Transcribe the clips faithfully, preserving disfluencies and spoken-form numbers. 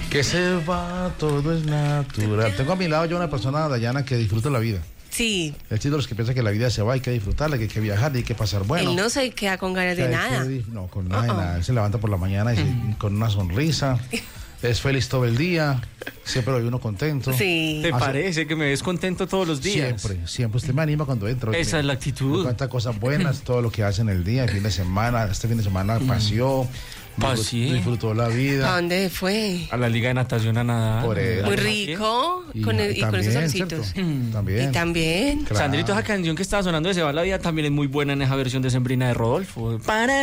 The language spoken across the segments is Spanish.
Que se va, todo es natural. Tengo a mi lado yo una persona, Dayana, que disfruta la vida. Sí. El chico de los que piensa que la vida se va, hay que disfrutarla, que hay que viajar, hay que pasar bueno. Él no se queda con ganas de nada. Que, no, con nada, Uh-uh. nada. Él se levanta por la mañana y se, Uh-huh. con una sonrisa. Es feliz todo el día. Siempre lo ve uno contento. Sí. ¿Te Hace- parece que me ves contento todos los días? Siempre, siempre. Usted me anima cuando entro. Esa Me- es la Me actitud. cuenta cosas buenas, todo lo que hace en el día, el fin de semana. Este fin de semana paseó. Paseé. Disfrutó la ¿A vida. dónde fue? A la liga de natación a nadar. Por eso. Muy rico. Y, con, el- y con esos también, solcitos. ¿cierto? Mm. También. Y también. Claro. Sandrito, esa canción que estaba sonando de Se va la vida también es muy buena en esa versión de Sembrina de Rodolfo.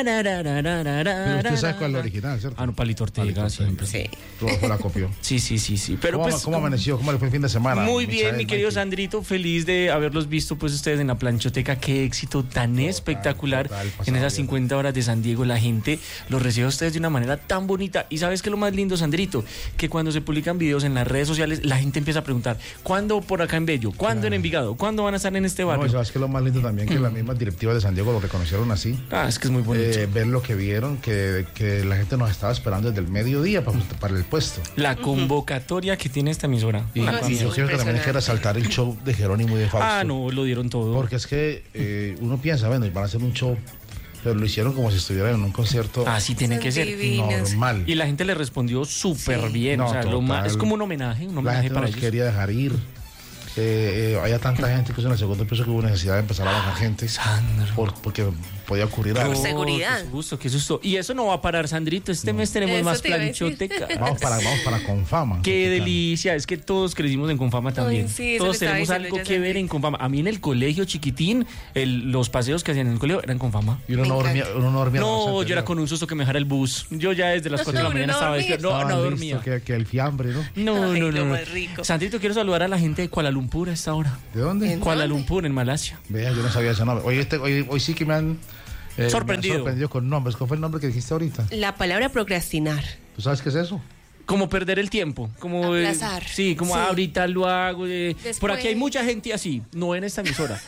Pero usted sabe cuál es la original, ¿cierto? Ah, no, Palito Ortega, Palito Ortega. siempre. Sí. Rodolfo la copió. Sí, sí, sí, sí. Pero ¿Cómo, pues, ¿Cómo amaneció? ¿Cómo le fue el fin de semana? muy bien, Michael, mi querido Mikey? Sandrito, feliz de haberlos visto pues ustedes en la planchoteca. Qué éxito tan espectacular total, pasado en esas bien. cincuenta horas de San Diego. La gente los recibe a ustedes de una manera tan bonita. Y sabes qué es lo más lindo, Sandrito, que cuando se publican videos en las redes sociales, la gente empieza a preguntar, ¿cuándo por acá en Bello? ¿Cuándo en Envigado? ¿Cuándo van a estar en este No, y barrio? sabes que lo más lindo también que las mismas directivas de San Diego lo reconocieron así. Ah, es que es muy bonito. Eh, ver lo que vieron, que, que la gente nos estaba esperando desde el mediodía para, para el puesto. La convocatoria que tiene esta emisora. Y, No, Una y sí, yo cosa. quiero que también hay que resaltar el show de Jerónimo y de Fausto. Ah, no, lo dieron todo. Porque es que eh, uno piensa, bueno, van a hacer un show, pero lo hicieron como si estuvieran en un concierto Así tiene Son que ser. divinos. normal. Y la gente le respondió súper Sí. bien. No, o sea, lo total. más, es como un homenaje, un La homenaje gente para nos ellos. quería dejar ir. Eh, eh, había tanta gente que en el segundo piso que hubo necesidad de empezar a bajar gente. Sandro. Por- porque podía ocurrir algo. Por seguridad. Qué susto, qué susto. Y eso no va a parar, Sandrito. Este mes tenemos Eso más te iba a decir. planchoteca. Vamos para, vamos para Confama. Qué delicia. Es que todos crecimos en Confama también. Ay, sí, eso todos le estaba tenemos diciendo algo yo que a ver Santi. en Confama. A mí en el colegio chiquitín, el- los paseos que hacían en el colegio eran Confama. Y uno Me no dormía. encanta. Uno no, dormía la noche No, yo anterior. era con un susto que me dejara el bus. Yo ya desde las cuatro de la No, mañana no estaba dormía. despierto. No, Estaban no listos, dormía. Que, que el fiambre, ¿no? No, Ay, no, lo no, no. más rico. Sandrito, quiero saludar a la gente de Kuala Lumpur a esta hora. ¿De dónde? ¿En Kuala dónde? Lumpur, en Malasia. Vea, yo no sabía ese nombre. Hoy, este, hoy, hoy sí que me han, eh, Sorprendido. me han sorprendido con nombres. ¿Cuál fue el nombre que dijiste ahorita? La palabra procrastinar. ¿Tú sabes qué es eso? Como perder el tiempo, como eh, Aplazar. sí, como Sí. ah, ahorita lo hago. eh, Después. Por aquí hay mucha gente así, no en esta emisora.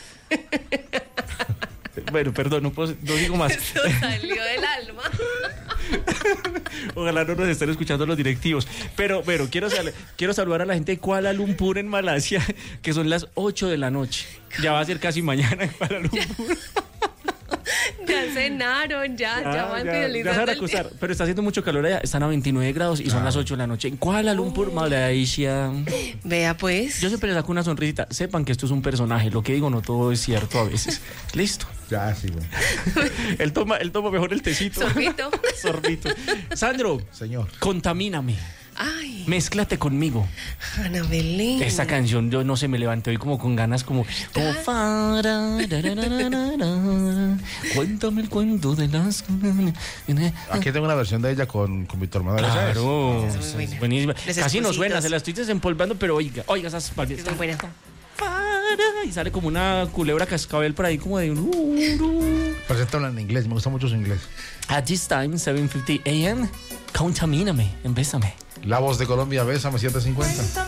Bueno, perdón, no, puedo, no digo más. Eso salió del alma. Ojalá no nos estén escuchando los directivos. Pero, pero quiero, sal- quiero saludar a la gente de Kuala Lumpur en Malasia, que son las ocho de la noche. Ya va a ser casi mañana en Kuala Lumpur. Ya cenaron, ya, ya Ah, van ya, ya se finalizando van a el día. acostar. Pero está haciendo mucho calor allá. Están a veintinueve grados y son las ocho de la noche en Kuala Lumpur, Malasia. Vea pues. Yo siempre le saco una sonrisita. Sepan que esto es un personaje. Lo que digo no todo es cierto a veces. Listo. Ya, sí, güey. Él toma, él toma mejor el tecito. Sorbito. Sorbito. Sandro, Señor. contamíname. Ay, Mézclate conmigo. Ana Belén. Esta canción, yo no sé, me levanté hoy como con ganas, como. como fara, ra, ra, ra, ra, ra, ra. Cuéntame el cuento de las. Aquí tengo una versión de ella con, con Víctor Manuel. ¿sabes? Claro, Esa es muy esa es buena. buenísima. Los Casi no espositos. suena, se la estoy desempolvando, pero oiga, oiga esas palmitas. Es muy buena. Para, y sale como una culebra cascabel por ahí, como de un. uru. Preséntala en inglés, me gusta mucho su inglés. At this time, seven fifty a m, contamíname, embésame. La voz de Colombia, Bésame siete cincuenta.